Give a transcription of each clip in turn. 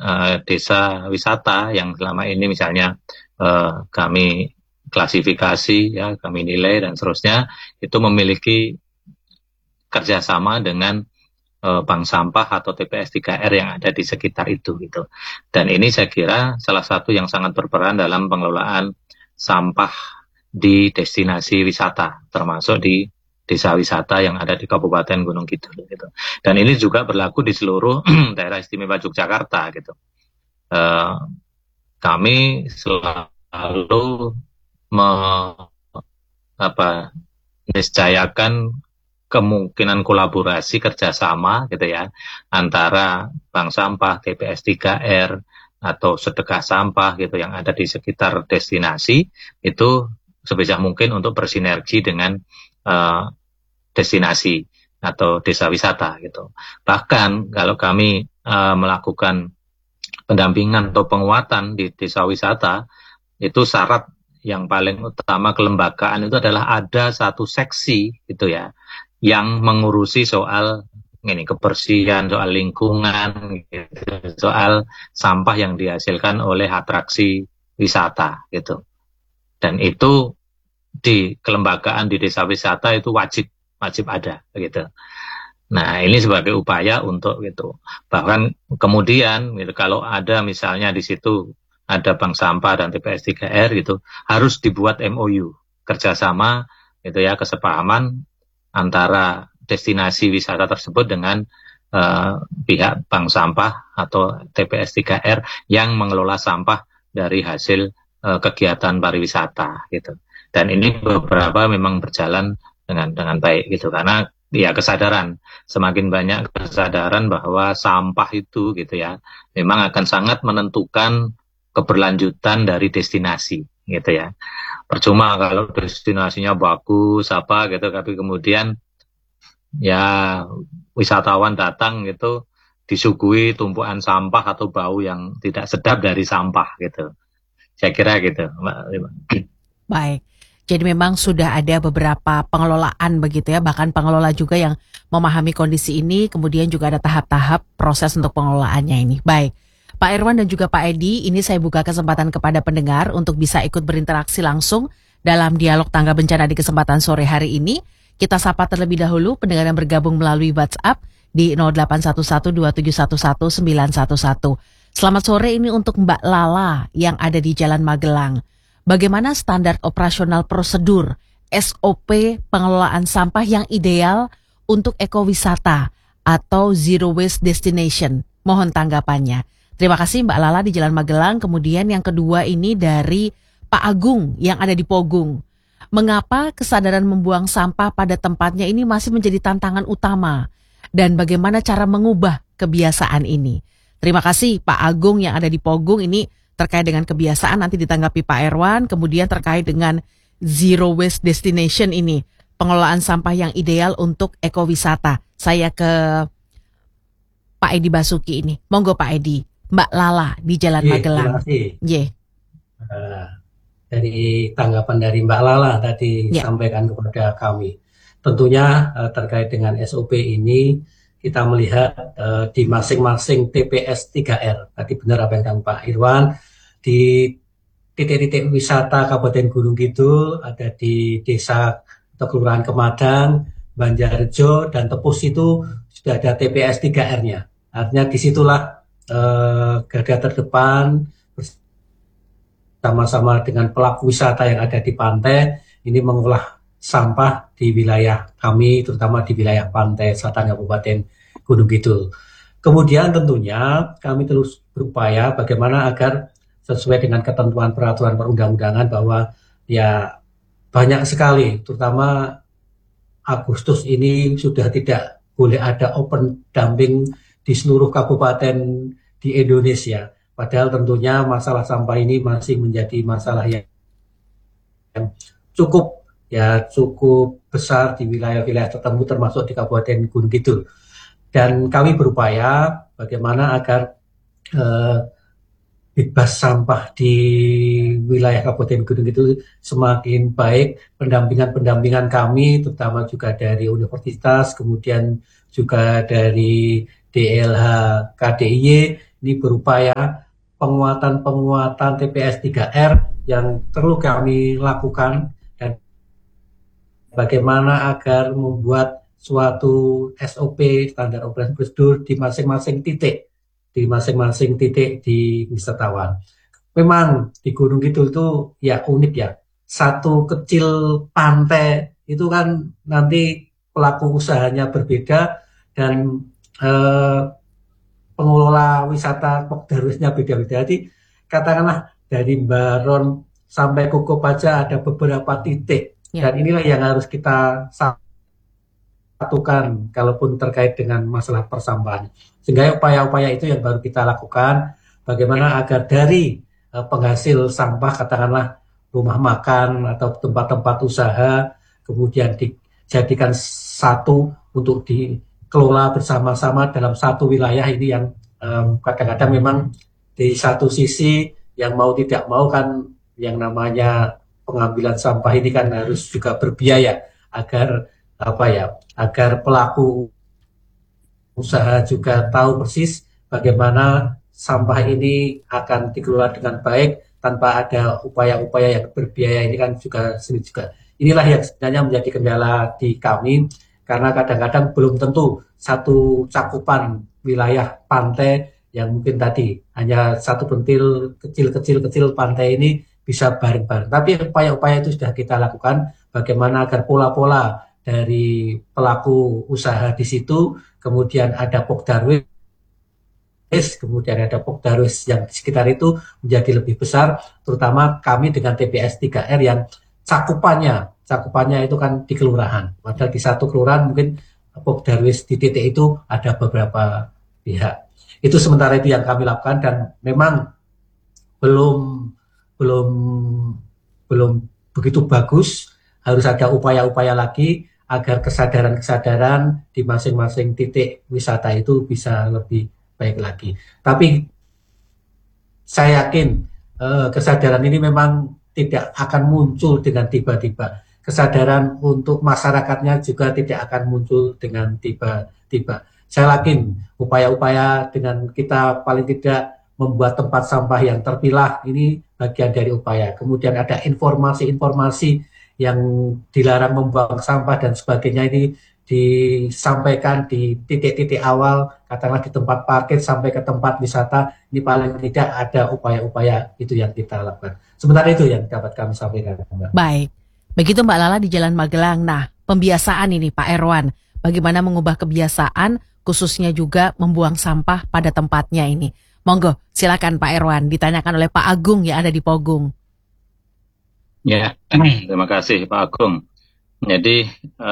desa wisata yang selama ini misalnya kami klasifikasi, ya, kami nilai dan seterusnya, itu memiliki kerjasama dengan bank sampah atau TPS 3R yang ada di sekitar itu gitu. Dan ini saya kira salah satu yang sangat berperan dalam pengelolaan sampah di destinasi wisata, termasuk di desa wisata yang ada di Kabupaten Gunung Kidul gitu. Dan ini juga berlaku di seluruh daerah istimewa Yogyakarta gitu. Kami selalu niscayakan kemungkinan kolaborasi kerjasama gitu ya antara bank sampah, TPS 3R atau sedekah sampah gitu yang ada di sekitar destinasi itu sebisa mungkin untuk bersinergi dengan destinasi atau desa wisata gitu. Bahkan kalau kami melakukan pendampingan atau penguatan di desa wisata, itu syarat yang paling utama kelembagaan itu adalah ada satu seksi gitu ya yang mengurusi soal ini kebersihan, soal lingkungan, gitu, soal sampah yang dihasilkan oleh atraksi wisata gitu. Dan itu di kelembagaan di desa wisata itu wajib ada gitu. Nah, ini sebagai upaya untuk gitu. Bahkan kemudian gitu, kalau ada misalnya di situ ada bank sampah dan TPS 3R gitu, harus dibuat MOU kerjasama gitu ya, kesepahaman antara destinasi wisata tersebut dengan pihak bank sampah atau TPS 3R yang mengelola sampah dari hasil kegiatan pariwisata gitu. Dan ini beberapa memang berjalan dengan baik gitu, karena ya kesadaran, semakin banyak kesadaran bahwa sampah itu gitu ya memang akan sangat menentukan keberlanjutan dari destinasi gitu ya. Percuma kalau destinasinya bagus apa gitu, tapi kemudian ya wisatawan datang gitu disuguhi tumpuan sampah atau bau yang tidak sedap dari sampah gitu. Saya kira gitu, Mbak. Baik. Jadi memang sudah ada beberapa pengelolaan begitu ya, bahkan pengelola juga yang memahami kondisi ini, kemudian juga ada tahap-tahap proses untuk pengelolaannya ini. Baik. Pak Irwan dan juga Pak Edi, ini saya buka kesempatan kepada pendengar untuk bisa ikut berinteraksi langsung dalam dialog tangga bencana di kesempatan sore hari ini. Kita sapa terlebih dahulu pendengar yang bergabung melalui WhatsApp di 0811271111. Selamat sore, ini untuk Mbak Lala yang ada di Jalan Magelang. Bagaimana standar operasional prosedur SOP pengelolaan sampah yang ideal untuk ekowisata atau zero waste destination? Mohon tanggapannya. Terima kasih Mbak Lala di Jalan Magelang. Kemudian yang kedua ini dari Pak Agung yang ada di Pogung. Mengapa kesadaran membuang sampah pada tempatnya ini masih menjadi tantangan utama? Dan bagaimana cara mengubah kebiasaan ini? Terima kasih Pak Agung yang ada di Pogung, ini terkait dengan kebiasaan, nanti ditanggapi Pak Irwan. Kemudian terkait dengan zero waste destination ini, pengelolaan sampah yang ideal untuk ekowisata. Saya ke Pak Edi Basuki ini. Monggo Pak Edi. Mbak Lala di Jalan Magelang. Terima kasih. Dari tanggapan dari Mbak Lala tadi sampaikan kepada kami. Tentunya terkait dengan SOP ini kita melihat di masing-masing TPS 3R. Tadi benar apa yang Pak Irwan, di titik-titik wisata Kabupaten Gunung Kidul, ada di desa atau Kelurahan Kemadang, Banjarjo, dan Tepus itu sudah ada TPS 3R-nya. Artinya disitulah garda terdepan bersama-sama dengan pelaku wisata yang ada di pantai ini mengolah sampah di wilayah kami, terutama di wilayah pantai selatan Kabupaten Gunung Kidul. Kemudian tentunya kami terus berupaya bagaimana agar sesuai dengan ketentuan peraturan perundang-undangan bahwa ya banyak sekali, terutama Agustus ini sudah tidak boleh ada open dumping di seluruh kabupaten di Indonesia. Padahal tentunya masalah sampah ini masih menjadi masalah yang cukup besar di wilayah-wilayah tertentu termasuk di Kabupaten Gunung Kidul. Dan kami berupaya bagaimana agar bebas sampah di wilayah Kabupaten Gunung Kidul semakin baik. Pendampingan kami terutama juga dari universitas, kemudian juga dari DLH KDIY ini berupaya penguatan TPS 3R yang perlu kami lakukan, dan bagaimana agar membuat suatu SOP, standar operasi prosedur di masing-masing titik di wisatawan. Memang di Gunung Kidul itu ya unik ya, satu kecil pantai itu kan nanti pelaku usahanya berbeda, dan pengelola wisata Pokdarwisnya beda-beda. Jadi katakanlah dari Baron sampai Kukup aja ada beberapa titik, dan inilah yang harus kita satukan kalaupun terkait dengan masalah persampahan. Sehingga upaya-upaya itu yang baru kita lakukan, bagaimana agar dari penghasil sampah, katakanlah rumah makan atau tempat-tempat usaha, kemudian dijadikan satu untuk dikelola bersama-sama dalam satu wilayah. Ini yang kadang-kadang memang di satu sisi yang mau tidak mau kan yang namanya pengambilan sampah ini kan harus juga berbiaya agar agar pelaku usaha juga tahu persis bagaimana sampah ini akan dikelola dengan baik tanpa ada upaya-upaya yang berbiaya. Ini kan juga inilah yang sebenarnya menjadi kendala di kami, karena kadang-kadang belum tentu satu cakupan wilayah pantai yang mungkin tadi hanya satu pentil kecil pantai ini bisa bareng-bareng. Tapi upaya-upaya itu sudah kita lakukan, bagaimana agar pola-pola dari pelaku usaha di situ, kemudian ada Pokdarwis, kemudian ada Pokdarwis yang di sekitar itu menjadi lebih besar, terutama kami dengan TPS 3R yang cakupannya itu kan di kelurahan. Padahal di satu kelurahan mungkin Pokdarwis di titik itu ada beberapa pihak. Itu sementara itu yang kami lakukan, dan memang belum begitu bagus. Harus ada upaya-upaya lagi agar kesadaran di masing-masing titik wisata itu bisa lebih baik lagi. Tapi saya yakin kesadaran ini memang tidak akan muncul dengan tiba-tiba. Kesadaran untuk masyarakatnya juga tidak akan muncul dengan tiba-tiba. Saya yakin upaya-upaya dengan kita paling tidak membuat tempat sampah yang terpilah ini bagian dari upaya. Kemudian ada informasi-informasi yang dilarang membuang sampah dan sebagainya, ini disampaikan di titik-titik awal, katakanlah di tempat parkir sampai ke tempat wisata. Ini paling tidak ada upaya-upaya itu yang kita lakukan. Sementara itu yang dapat kami sampaikan, Mbak. Baik, begitu Mbak Lala di Jalan Magelang. Nah, pembiasaan ini Pak Erwan, bagaimana mengubah kebiasaan khususnya juga membuang sampah pada tempatnya ini. Monggo, silakan Pak Erwan, ditanyakan oleh Pak Agung yang ada di Pogung. Ya, terima kasih Pak Agung. Jadi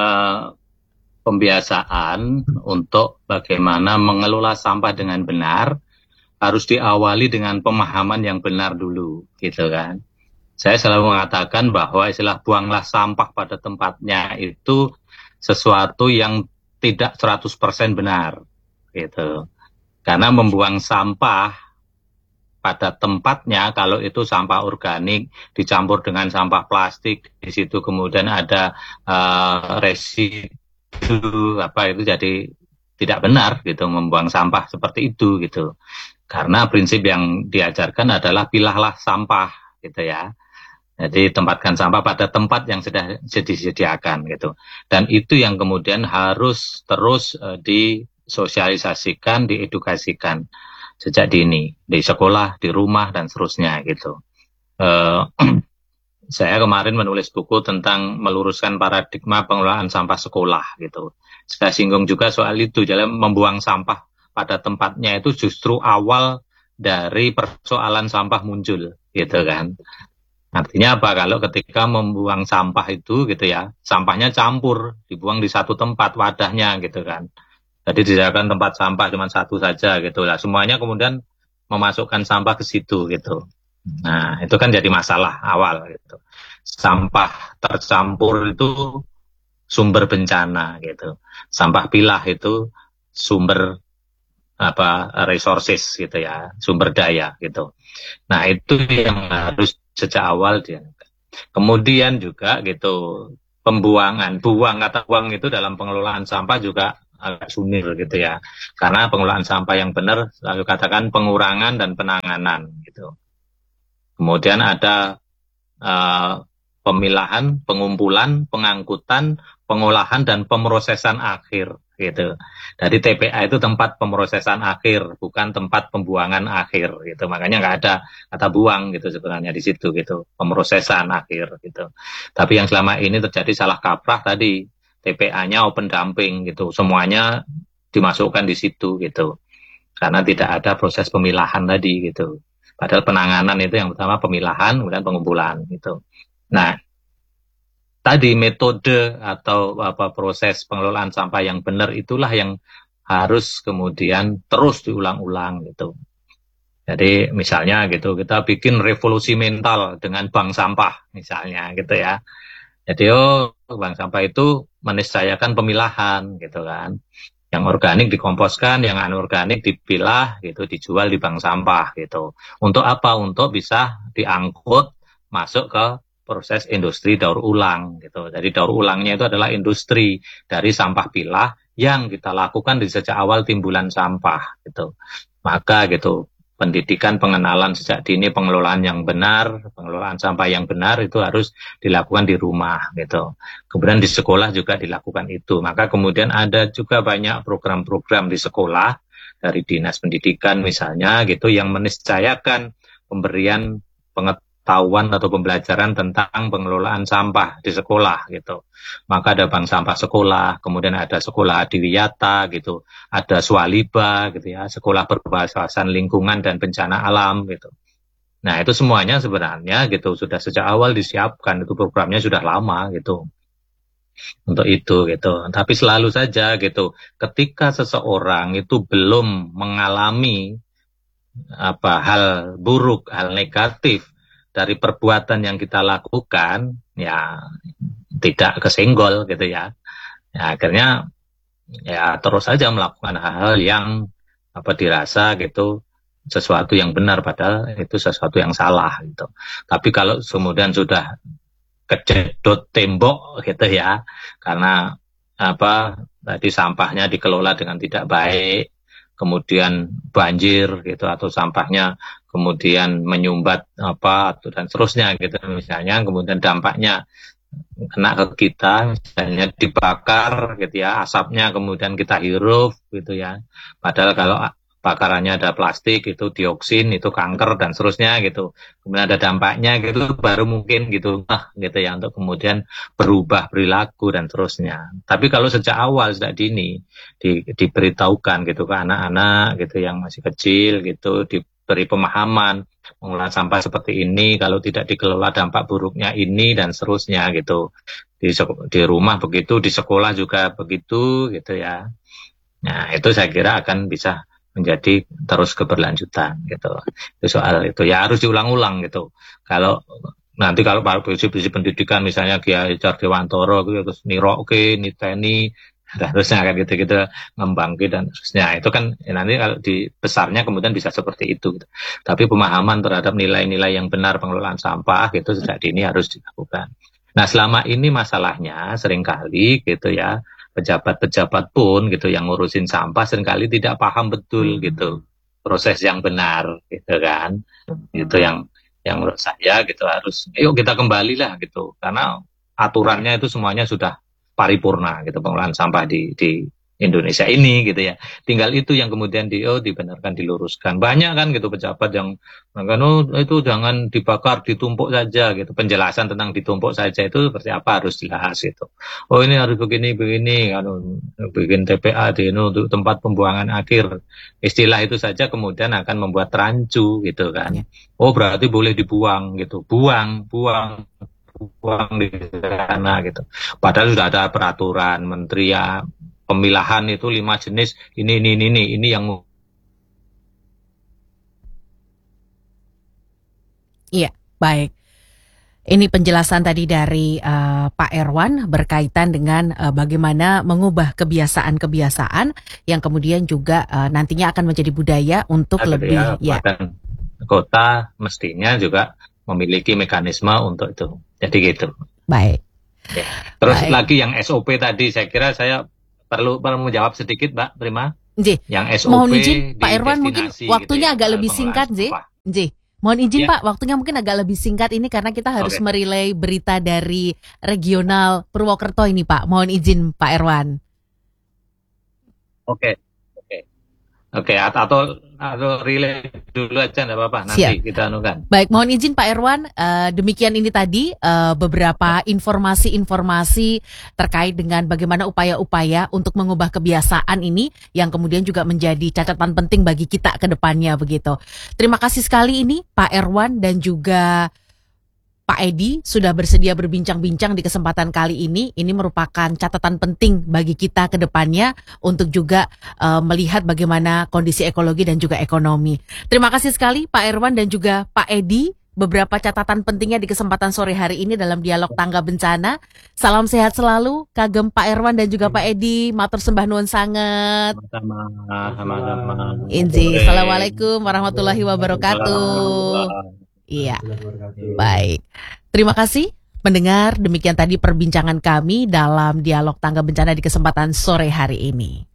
pembiasaan untuk bagaimana mengelola sampah dengan benar harus diawali dengan pemahaman yang benar dulu, gitu kan. Saya selalu mengatakan bahwa istilah buanglah sampah pada tempatnya itu sesuatu yang tidak 100% benar, gitu. Karena membuang sampah pada tempatnya, kalau itu sampah organik dicampur dengan sampah plastik, di situ kemudian ada residu itu, jadi tidak benar gitu membuang sampah seperti itu gitu. Karena prinsip yang diajarkan adalah pilahlah sampah gitu ya. Jadi tempatkan sampah pada tempat yang sudah disediakan gitu. Dan itu yang kemudian harus terus disosialisasikan, diedukasikan sejak dini, di sekolah, di rumah, dan seterusnya gitu. Saya kemarin menulis buku tentang meluruskan paradigma pengelolaan sampah sekolah gitu. Saya singgung juga soal itu, jadi membuang sampah pada tempatnya itu justru awal dari persoalan sampah muncul gitu kan. Artinya apa? Kalau ketika membuang sampah itu gitu ya, sampahnya campur, dibuang di satu tempat wadahnya gitu kan. Jadi disediakan tempat sampah cuma satu saja gitu lah. Semuanya kemudian memasukkan sampah ke situ gitu. Nah, itu kan jadi masalah awal gitu. Sampah tercampur itu sumber bencana gitu. Sampah pilah itu sumber resources gitu ya, sumber daya gitu. Nah, itu yang harus sejak awal dia. Kemudian juga gitu, kata buang itu dalam pengelolaan sampah juga agak sunir gitu ya. Karena pengelolaan sampah yang benar selalu katakan pengurangan dan penanganan gitu. Kemudian ada pemilahan, pengumpulan, pengangkutan, pengolahan dan pemrosesan akhir gitu. Jadi TPA itu tempat pemrosesan akhir, bukan tempat pembuangan akhir gitu. Makanya nggak ada kata buang gitu sebenarnya di situ gitu, pemrosesan akhir gitu. Tapi yang selama ini terjadi salah kaprah tadi, TPA-nya open dumping gitu, semuanya dimasukkan di situ gitu. Karena tidak ada proses pemilahan tadi gitu. Padahal penanganan itu yang pertama pemilahan, kemudian pengumpulan gitu. Nah, tadi metode atau proses pengelolaan sampah yang benar itulah yang harus kemudian terus diulang-ulang gitu. Jadi misalnya gitu, kita bikin revolusi mental dengan bank sampah misalnya gitu ya. Jadi bank sampah itu meniscayakan pemilahan gitu kan. Yang organik dikomposkan, yang anorganik dipilah gitu, dijual di bank sampah gitu. Untuk apa? Untuk bisa diangkut masuk ke proses industri daur ulang gitu. Jadi daur ulangnya itu adalah industri dari sampah pilah yang kita lakukan di sejak awal timbulan sampah gitu. Maka gitu pendidikan, pengenalan sejak dini, pengelolaan yang benar, pengelolaan sampah yang benar itu harus dilakukan di rumah gitu. Kemudian di sekolah juga dilakukan itu. Maka kemudian ada juga banyak program-program di sekolah dari Dinas Pendidikan misalnya gitu yang meniscayakan pemberian pengetahuan atau pembelajaran tentang pengelolaan sampah di sekolah gitu. Maka ada bank sampah sekolah, kemudian ada sekolah adiwiyata gitu, ada swaliba gitu ya, sekolah berbahasan lingkungan dan bencana alam gitu. Nah, itu semuanya sebenarnya gitu sudah sejak awal disiapkan, itu programnya sudah lama gitu. Untuk itu gitu. Tapi selalu saja gitu, ketika seseorang itu belum mengalami hal buruk, hal negatif dari perbuatan yang kita lakukan, ya tidak kesenggol gitu ya. Ya akhirnya ya terus saja melakukan hal-hal yang dirasa gitu sesuatu yang benar padahal itu sesuatu yang salah gitu. Tapi kalau kemudian sudah kejedot tembok gitu ya, karena tadi sampahnya dikelola dengan tidak baik, kemudian banjir gitu atau sampahnya kemudian menyumbat dan seterusnya gitu misalnya, kemudian dampaknya kena ke kita misalnya dibakar gitu ya, asapnya kemudian kita hirup gitu ya, padahal kalau bakarannya ada plastik itu dioksin, itu kanker dan seterusnya gitu, kemudian ada dampaknya gitu baru mungkin gitu gitu ya untuk kemudian berubah perilaku dan seterusnya. Tapi kalau sejak awal sejak dini diberitahukan gitu ke anak-anak gitu yang masih kecil gitu, diberi pemahaman mengelola sampah seperti ini, kalau tidak dikelola dampak buruknya ini dan seterusnya gitu. Di rumah begitu, di sekolah juga begitu gitu ya. Nah, itu saya kira akan bisa menjadi terus keberlanjutan gitu. Itu soal itu ya harus diulang-ulang gitu. Kalau nanti kalau prinsip-prinsip pendidikan misalnya Kiai Hajar Dewantoro gitu, terus niroke, niteni, dan terusnya kan gitu-gitu ngembangke dan terusnya itu kan nanti kalau di besarnya kemudian bisa seperti itu gitu. Tapi pemahaman terhadap nilai-nilai yang benar pengelolaan sampah gitu sejak dini harus dilakukan. Nah selama ini masalahnya seringkali gitu ya pejabat-pejabat pun gitu yang ngurusin sampah seringkali tidak paham betul gitu proses yang benar gitu kan. Itu yang menurut saya gitu harus yuk kita kembalilah gitu karena aturannya itu semuanya sudah paripurna gitu pengelolaan sampah di Indonesia ini gitu ya. Tinggal itu yang kemudian dibenarkan, diluruskan. Banyak kan gitu pejabat yang itu jangan dibakar, ditumpuk saja gitu. Penjelasan tentang ditumpuk saja itu seperti apa harus jelas gitu. Oh ini harus begini bikin TPA untuk tempat pembuangan akhir. Istilah itu saja kemudian akan membuat rancu gitu kan. Oh berarti boleh dibuang gitu. Buang di sana gitu. Padahal sudah ada peraturan menteri ya pemilahan itu 5 jenis ini yang Iya, baik. Ini penjelasan tadi dari Pak Erwan berkaitan dengan bagaimana mengubah kebiasaan-kebiasaan yang kemudian juga nantinya akan menjadi budaya untuk lebih kota mestinya juga memiliki mekanisme untuk itu. Jadi gitu. Baik. Ya. Terus lagi yang SOP tadi saya kira saya perlu menjawab sedikit, Mbak Prima. Nggih. Yang SOP Mohon izin di Pak Irwan mungkin destinasi waktunya gitu ya, agak lebih pengelolaan singkat, Nggih. sampah. Nggih. Mohon izin Ya. Pak, waktunya mungkin agak lebih singkat ini karena kita harus Oke. merelay berita dari regional Purwokerto ini, Pak. Mohon izin Pak Irwan. Oke. Oke, atau relay dulu aja enggak apa-apa, Siap. nanti kita anukan. Baik, mohon izin Pak Irwan, demikian ini tadi beberapa informasi-informasi terkait dengan bagaimana upaya-upaya untuk mengubah kebiasaan ini yang kemudian juga menjadi catatan penting bagi kita ke depannya begitu. Terima kasih sekali ini Pak Irwan dan juga Pak Edi sudah bersedia berbincang-bincang di kesempatan kali ini. Ini merupakan catatan penting bagi kita ke depannya untuk juga melihat bagaimana kondisi ekologi dan juga ekonomi. Terima kasih sekali Pak Irwan dan juga Pak Edi. Beberapa catatan pentingnya di kesempatan sore hari ini dalam dialog tangga bencana. Salam sehat selalu, kagem Pak Irwan dan juga Pak Edi. Matur sembah nuwun sanget. Sama-sama. Inji, Assalamualaikum warahmatullahi wabarakatuh. Iya, baik. Terima kasih pendengar. Demikian tadi perbincangan kami dalam dialog tangga bencana di kesempatan sore hari ini.